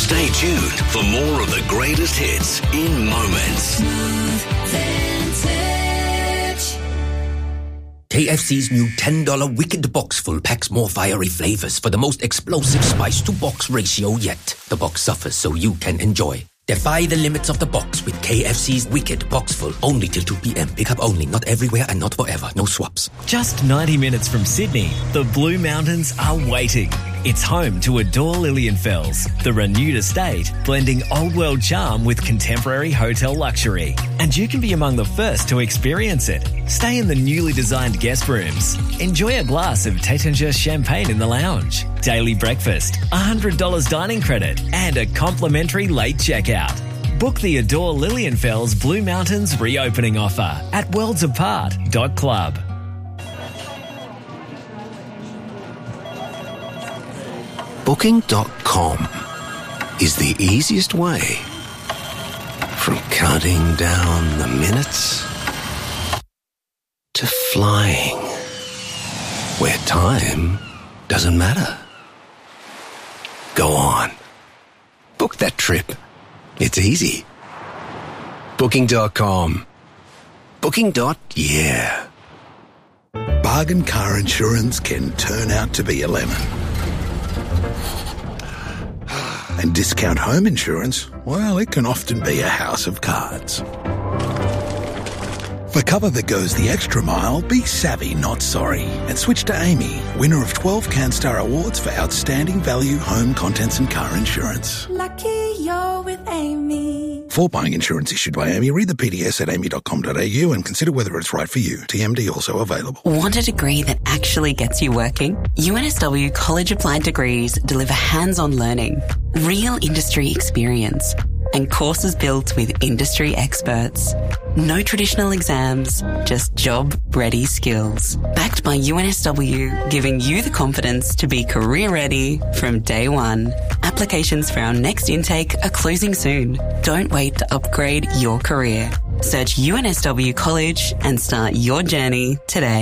Stay tuned for more of the greatest hits in moments. KFC's new $10 Wicked Box Full packs more fiery flavors for the most explosive spice-to-box ratio yet. The box suffers so you can enjoy. Defy the limits of the box with KFC's Wicked Box Full. Only till 2 p.m. Pick up only. Not everywhere and not forever. No swaps. Just 90 minutes from Sydney, the Blue Mountains are waiting. It's home to Adore Lilienfels, the renewed estate, blending old world charm with contemporary hotel luxury. And you can be among the first to experience it. Stay in the newly designed guest rooms. Enjoy a glass of Taittinger champagne in the lounge. Daily breakfast, $100 dining credit, and a complimentary late checkout. Book the Adore Lilienfels Blue Mountains reopening offer at worldsapart.club. Booking.com is the easiest way. From counting down the minutes to flying, where time doesn't matter. Go on. Book that trip. It's easy. Booking.com. Booking.yeah. Bargain car insurance can turn out to be a lemon. And discount home insurance, well, it can often be a house of cards. For cover that goes the extra mile, be savvy, not sorry. And switch to Amy, winner of 12 CanStar Awards for outstanding value, home, contents and car insurance. Lucky you're with Amy. For buying insurance issued by Amy, read the PDS at amy.com.au and consider whether it's right for you. TMD also available. Want a degree that actually gets you working? UNSW College Applied Degrees deliver hands-on learning, real industry experience, and courses built with industry experts. No traditional exams, just job-ready skills. Backed by UNSW, giving you the confidence to be career-ready from day one. Applications for our next intake are closing soon. Don't wait to upgrade your career. Search UNSW College and start your journey today.